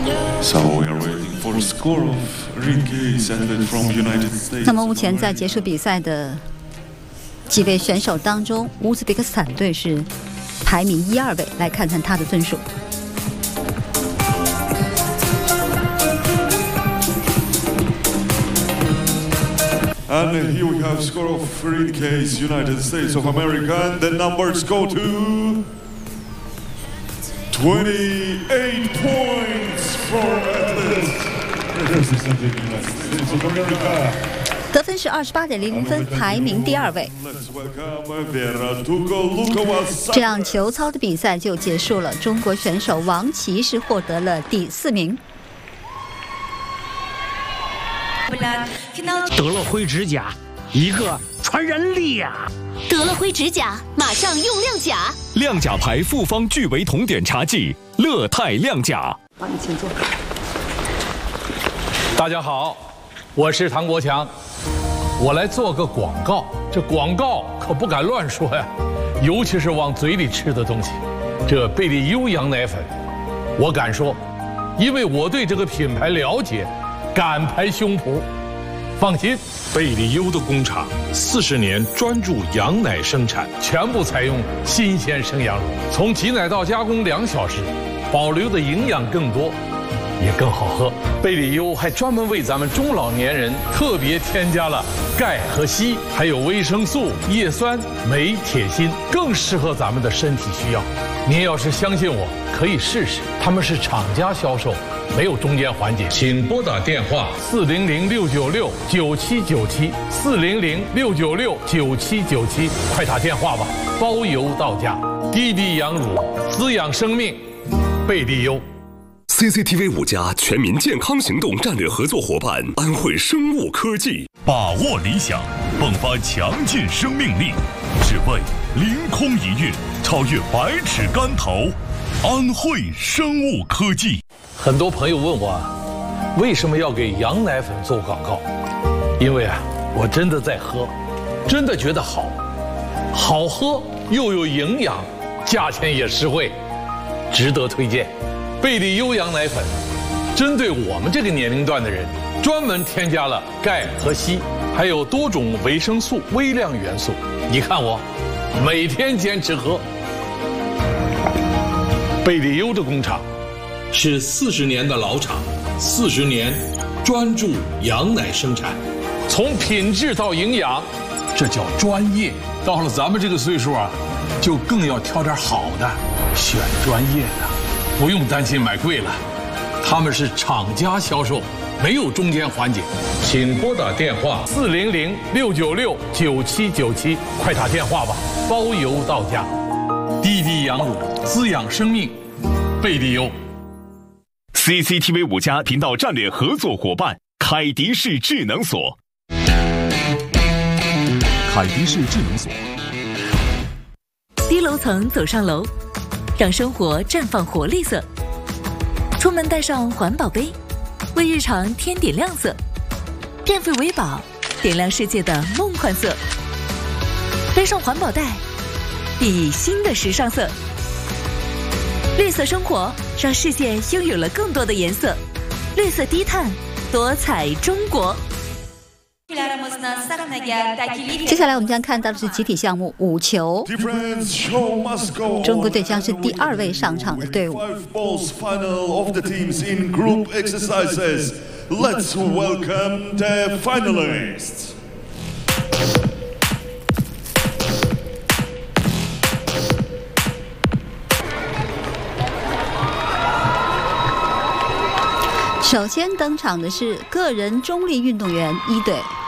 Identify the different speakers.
Speaker 1: So we are waiting for the score of Rinke's athlete from United States.
Speaker 2: 那么目前在结束比赛的几位选手当中，乌兹别克斯坦队是排名1、2位，来看看他的分数。
Speaker 1: And here we have score of Rinke's United States of America, and the numbers go to 28 points for athletes representing United States of America.
Speaker 2: 得分是28.00分，排名第2位。这样球操的比赛就结束了，中国选手王琦是获得了第4名。
Speaker 3: 得了灰指甲，一个传人力呀！
Speaker 4: 得了灰指甲，马上用亮甲。
Speaker 5: 亮甲牌复方聚维酮碘茶剂，乐泰亮甲。
Speaker 2: 好，你请坐。
Speaker 6: 大家好，我是唐国强，我来做个广告。这广告可不敢乱说呀，尤其是往嘴里吃的东西。这贝利优羊奶粉，我敢说，因为我对这个品牌了解。敢拍胸脯，放心，
Speaker 7: 贝利优的工厂40年专注羊奶生产，
Speaker 6: 全部采用新鲜生羊乳，从挤奶到加工2小时，保留的营养更多，也更好喝。贝利优还专门为咱们中老年人特别添加了钙和硒，还有维生素、叶酸、镁、铁、锌，更适合咱们的身体需要。您要是相信我，可以试试，他们是厂家销售。没有中间环节，请拨打电话400-696-9797，400-696-9797，快打电话吧，包邮到家。滴滴羊乳滋养生命，贝利优。
Speaker 5: CCTV 5家全民健康行动战略合作伙伴安慧生物科技，
Speaker 8: 把握理想，迸发强劲生命力，只为凌空一跃，超越百尺竿头。安慧生物科技。
Speaker 6: 很多朋友问我，为什么要给羊奶粉做广告？因为我真的在喝，真的觉得好喝又有营养，价钱也实惠，值得推荐。贝利优羊奶粉针对我们这个年龄段的人，专门添加了钙和硒，还有多种维生素、微量元素。你看我每天坚持喝。贝利优的工厂是40年的老厂，40年专注羊奶生产，从品质到营养，这叫专业。到了咱们这个岁数就更要挑点好的，选专业的，不用担心买贵了。他们是厂家销售，没有中间环节。请拨打电话400-696-9797，快打电话吧，包邮到家。滴滴羊乳滋养生命，贝利优。
Speaker 5: CCTV 5家频道战略合作伙伴凯迪士智能锁。
Speaker 9: 凯迪士智能锁。
Speaker 4: 低楼层走上楼，让生活绽放活力色。出门带上环保杯，为日常添点亮色。电费为宝，点亮世界的梦幻色。背上环保袋，熠熠新的时尚色。绿色生活，让世界拥有了更多的颜色。绿色低碳，多彩中国。
Speaker 2: 接下来我们将看到的是集体项目5球，中国队将是第2位上场的队伍。
Speaker 1: Let's welcome the finalists.
Speaker 2: 首先登场的是个人中立运动员1队。